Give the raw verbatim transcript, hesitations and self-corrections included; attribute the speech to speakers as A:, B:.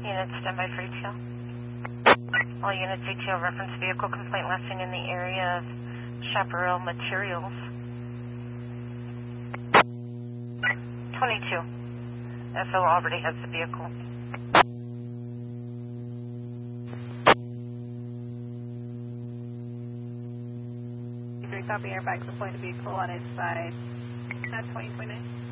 A: Units standby for E T L. All units E T L reference vehicle complaint last seen in the area of Chaparral Materials. twenty-two. F O already has the vehicle.
B: Copy, airbags deployed to vehicle on its side at twenty point nine.